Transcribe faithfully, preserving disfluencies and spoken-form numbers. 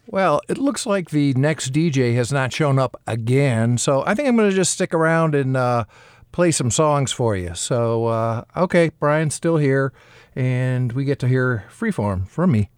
Well, it looks like the next D J has not shown up again, so I think I'm going to just stick around and uh, play some songs for you. So, uh, okay, Brian's still here, and we get to hear Freeform from me.